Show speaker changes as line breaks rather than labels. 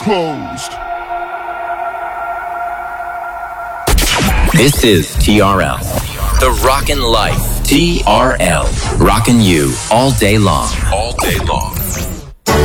closed.
This is TRL, the Rockin' Life. TRL, rockin' you all day long. All day long.